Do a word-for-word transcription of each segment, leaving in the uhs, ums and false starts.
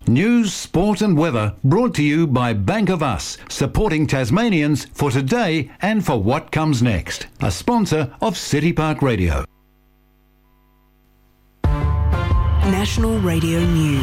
News, sport and weather brought to you by Bank of Us, supporting Tasmanians for today and for what comes next. A sponsor of City Park Radio. National Radio News.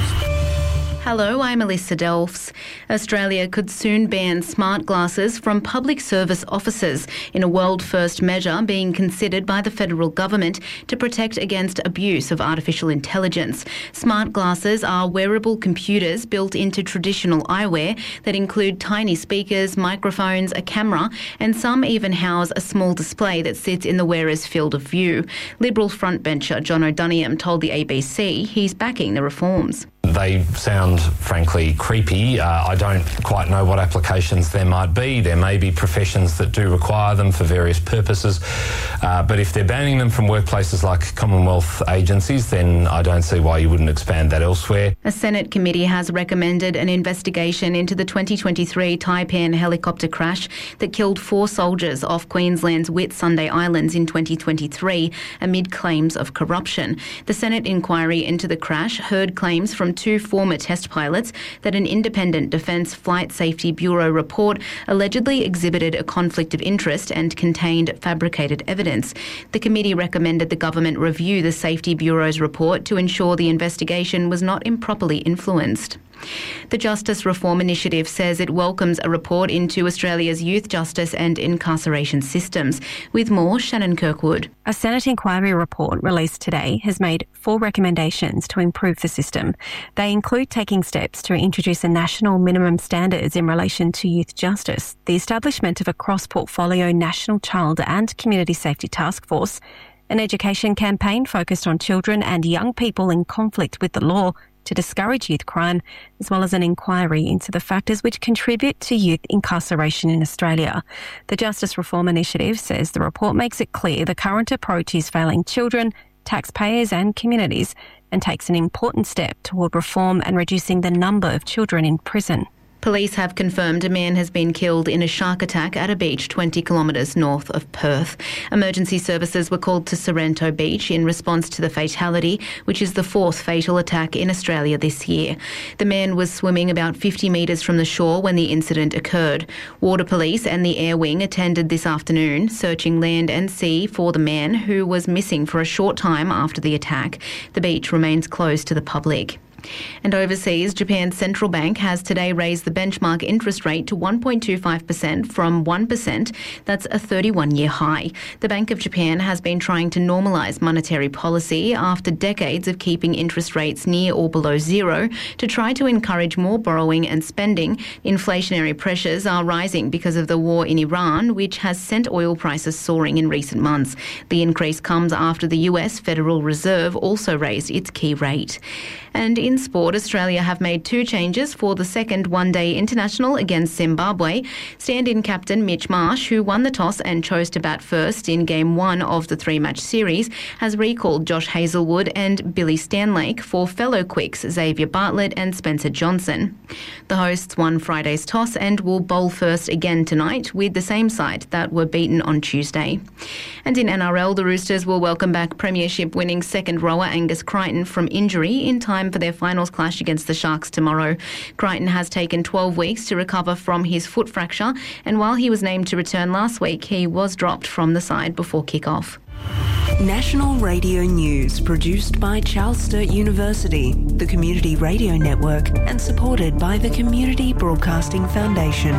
Hello, I'm Alyssa Delfs. Australia could soon ban smart glasses from public service offices in a world-first measure being considered by the federal government to protect against abuse of artificial intelligence. Smart glasses are wearable computers built into traditional eyewear that include tiny speakers, microphones, a camera, and some even house a small display that sits in the wearer's field of view. Liberal frontbencher John O'Doniam told the A B C he's backing the reforms. They sound, frankly, creepy. Uh, I don't quite know what applications there might be. There may be professions that do require them for various purposes. Uh, but if they're banning them from workplaces like Commonwealth agencies, then I don't see why you wouldn't expand that elsewhere. A Senate committee has recommended an investigation into the twenty twenty-three Taipan helicopter crash that killed four soldiers off Queensland's Whitsunday Islands in twenty twenty-three amid claims of corruption. The Senate inquiry into the crash heard claims from two former test pilots that an independent Defence Flight Safety Bureau report allegedly exhibited a conflict of interest and contained fabricated evidence. The committee recommended the government review the Safety Bureau's report to ensure the investigation was not improperly influenced. The Justice Reform Initiative says it welcomes a report into Australia's youth justice and incarceration systems. With more, Shannon Kirkwood. A Senate inquiry report released today has made four recommendations to improve the system. They include taking steps to introduce a national minimum standards in relation to youth justice, the establishment of a cross-portfolio national child and community safety task force, an education campaign focused on children and young people in conflict with the law to discourage youth crime, as well as an inquiry into the factors which contribute to youth incarceration in Australia. The Justice Reform Initiative says the report makes it clear the current approach is failing children, taxpayers and communities, and takes an important step toward reform and reducing the number of children in prison. Police have confirmed a man has been killed in a shark attack at a beach twenty kilometres north of Perth. Emergency services were called to Sorrento Beach in response to the fatality, which is the fourth fatal attack in Australia this year. The man was swimming about fifty metres from the shore when the incident occurred. Water Police and the Air Wing attended this afternoon, searching land and sea for the man who was missing for a short time after the attack. The beach remains closed to the public. And overseas, Japan's central bank has today raised the benchmark interest rate to one point two five percent from one percent. That's a thirty-one-year high. The Bank of Japan has been trying to normalise monetary policy after decades of keeping interest rates near or below zero to try to encourage more borrowing and spending. Inflationary pressures are rising because of the war in Iran, which has sent oil prices soaring in recent months. The increase comes after the U S Federal Reserve also raised its key rate. And in sport, Australia have made two changes for the second one-day international against Zimbabwe. Stand-in captain Mitch Marsh, who won the toss and chose to bat first in game one of the three-match series, has recalled Josh Hazlewood and Billy Stanlake for fellow quicks Xavier Bartlett and Spencer Johnson. The hosts won Friday's toss and will bowl first again tonight with the same side that were beaten on Tuesday. And in N R L, the Roosters will welcome back premiership-winning second rower Angus Crichton from injury in time for their finals clash against the Sharks tomorrow. Crichton has taken twelve weeks to recover from his foot fracture, and while he was named to return last week, he was dropped from the side before kick-off. National Radio News, produced by Charles Sturt University, the Community Radio Network, and supported by the Community Broadcasting Foundation.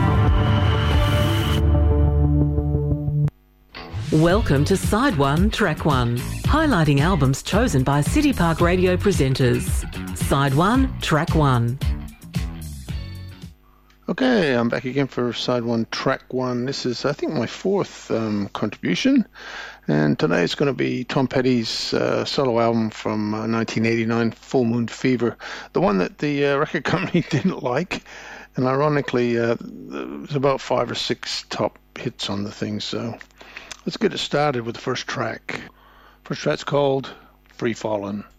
Welcome to Side One, Track One, highlighting albums chosen by City Park Radio presenters. Side One, Track One. Okay, I'm back again for Side One, Track One. This is, I think, my fourth um, contribution, and today it's going to be Tom Petty's uh, solo album from uh, nineteen eighty-nine, Full Moon Fever, the one that the uh, record company didn't like, and ironically, uh, there's about five or six top hits on the thing, so let's get it started with the first track. First track's called Free Fallin'.